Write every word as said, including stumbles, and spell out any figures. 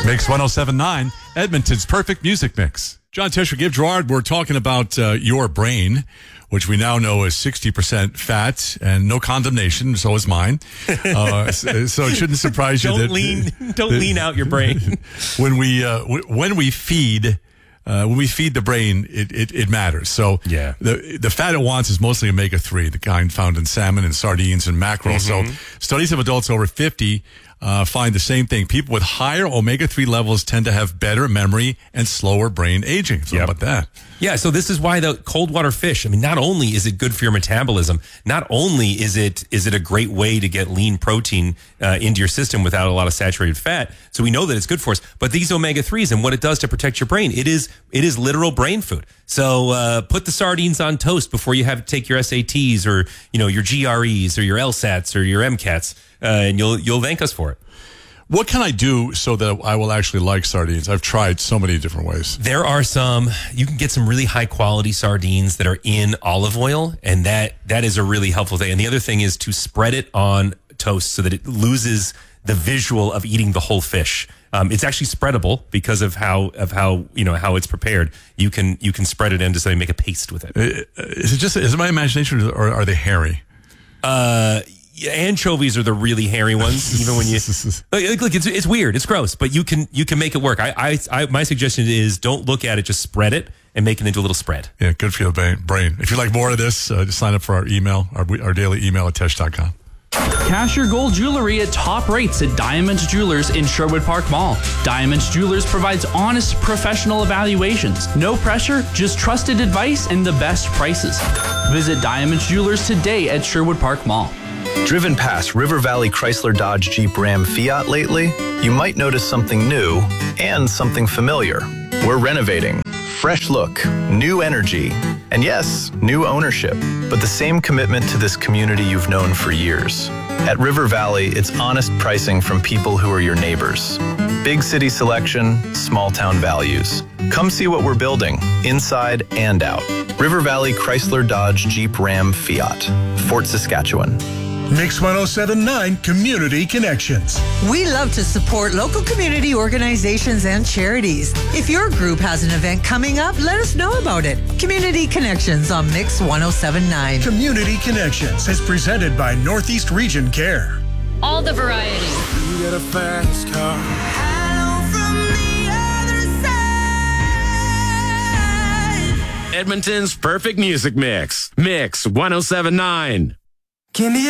Mix one oh seven point nine, Edmonton's perfect music mix. John Tesher, Give Gerard, we're talking about uh, your brain, which we now know is sixty percent fat, and no condemnation, so is mine. Uh, so, so it shouldn't surprise you don't that... Lean, don't that, lean out your brain. When we, uh, w- when we feed... Uh, when we feed the brain, it, it, it matters. So yeah. the the fat it wants is mostly omega three, the kind found in salmon and sardines and mackerel. Mm-hmm. So studies of adults over fifty uh, find the same thing. People with higher omega three levels tend to have better memory and slower brain aging. So yep. how about that? Yeah, so this is why the cold water fish, I mean, not only is it good for your metabolism, not only is it is it a great way to get lean protein uh, into your system without a lot of saturated fat, so we know that it's good for us, but these omega threes and what it does to protect your brain, it is it is literal brain food. So uh, put the sardines on toast before you have to take your S A Ts or, you know, your G R Es or your LSATs or your MCATs, uh, and you'll you'll thank us for it. What can I do so that I will actually like sardines? I've tried so many different ways. There are some, you can get some really high quality sardines that are in olive oil, and that that is a really helpful thing. And the other thing is to spread it on toast so that it loses the visual of eating the whole fish. Um, it's actually spreadable because of how of how you know how it's prepared. You can you can spread it into something, make a paste with it. Is it just is it my imagination, or are they hairy? Uh. Yeah, anchovies are the really hairy ones. Even when you look, look, it's it's weird, it's gross, but you can you can make it work. I, I, I my suggestion is don't look at it, just spread it and make it into a little spread. Yeah, good for your brain. If you like more of this, uh, just sign up for our email, our our daily email at tesh dot com. Cash your gold jewelry at top rates at Diamond Jewelers in Sherwood Park Mall. Diamond Jewelers provides honest, professional evaluations. No pressure, just trusted advice and the best prices. Visit Diamond Jewelers today at Sherwood Park Mall. Driven past River Valley Chrysler Dodge Jeep Ram Fiat lately? You might notice something new and something familiar. We're renovating. Fresh look, new energy, and yes, new ownership, but the same commitment to this community you've known for years. At River Valley, it's honest pricing from people who are your neighbors. Big city selection, small town values. Come see what we're building, inside and out. River Valley Chrysler Dodge Jeep Ram Fiat, Fort Saskatchewan. Mix one oh seven point nine Community Connections. We love to support local community organizations and charities. If your group has an event coming up, let us know about it. Community Connections on Mix one oh seven point nine. Community Connections is presented by Northeast Region Care. All the variety. You got a fast car. Hello from the other side. Edmonton's perfect music mix. Mix one oh seven point nine. Give me